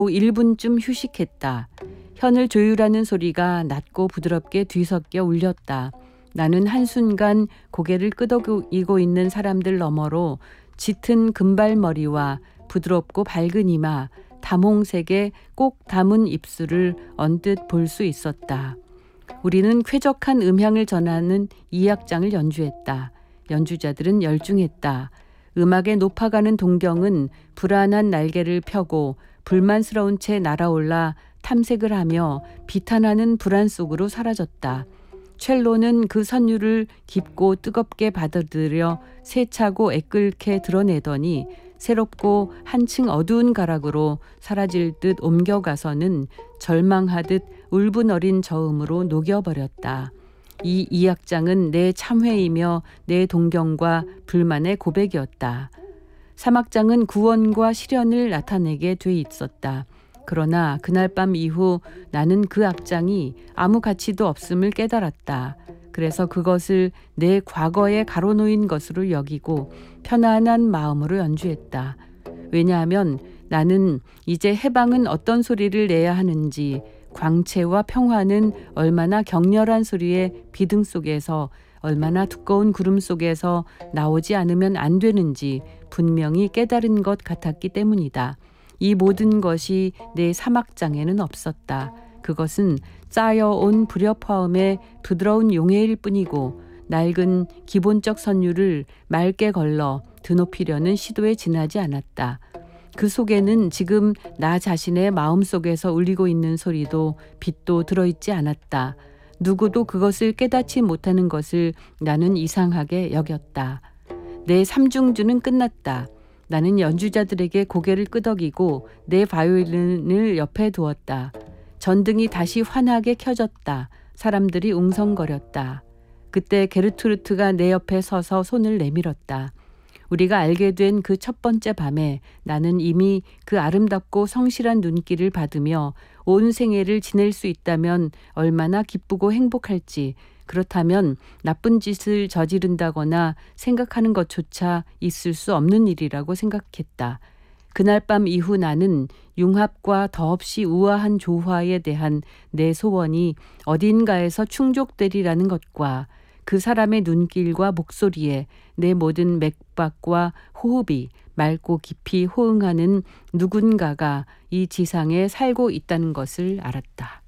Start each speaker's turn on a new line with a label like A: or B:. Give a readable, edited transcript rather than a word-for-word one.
A: 1분쯤 휴식했다. 현을 조율하는 소리가 낮고 부드럽게 뒤섞여 울렸다. 나는 한순간 고개를 끄덕이고 있는 사람들 너머로 짙은 금발머리와 부드럽고 밝은 이마, 다홍색의 꼭 담은 입술을 언뜻 볼 수 있었다. 우리는 쾌적한 음향을 전하는 이악장을 연주했다. 연주자들은 열중했다. 음악에 높아가는 동경은 불안한 날개를 펴고 불만스러운 채 날아올라 탐색을 하며 비탄하는 불안 속으로 사라졌다. 첼로는 그 선율을 깊고 뜨겁게 받아들여 세차고 애끓게 드러내더니 새롭고 한층 어두운 가락으로 사라질 듯 옮겨가서는 절망하듯 울분 어린 저음으로 녹여버렸다. 이 이악장은 내 참회이며 내 동경과 불만의 고백이었다. 사막장은 구원과 시련을 나타내게 돼 있었다. 그러나 그날 밤 이후 나는 그 악장이 아무 가치도 없음을 깨달았다. 그래서 그것을 내 과거에 가로놓인 것으로 여기고 편안한 마음으로 연주했다. 왜냐하면 나는 이제 해방은 어떤 소리를 내야 하는지, 광채와 평화는 얼마나 격렬한 소리의 비등 속에서, 얼마나 두꺼운 구름 속에서 나오지 않으면 안 되는지 분명히 깨달은 것 같았기 때문이다. 이 모든 것이 내 사막장에는 없었다. 그것은 쌓여온 불협화음의 부드러운 용해일 뿐이고 낡은 기본적 선율을 맑게 걸러 드높이려는 시도에 지나지 않았다. 그 속에는 지금 나 자신의 마음속에서 울리고 있는 소리도 빛도 들어있지 않았다. 누구도 그것을 깨닫지 못하는 것을 나는 이상하게 여겼다. 내 삼중주는 끝났다. 나는 연주자들에게 고개를 끄덕이고 내 바이올린을 옆에 두었다. 전등이 다시 환하게 켜졌다. 사람들이 웅성거렸다. 그때 게르트루트가 내 옆에 서서 손을 내밀었다. 우리가 알게 된 그 첫 번째 밤에 나는 이미 그 아름답고 성실한 눈길을 받으며 온 생애를 지낼 수 있다면 얼마나 기쁘고 행복할지, 그렇다면 나쁜 짓을 저지른다거나 생각하는 것조차 있을 수 없는 일이라고 생각했다. 그날 밤 이후 나는 융합과 더없이 우아한 조화에 대한 내 소원이 어딘가에서 충족되리라는 것과 그 사람의 눈길과 목소리에 내 모든 맥박과 호흡이 맑고 깊이 호응하는 누군가가 이 지상에 살고 있다는 것을 알았다.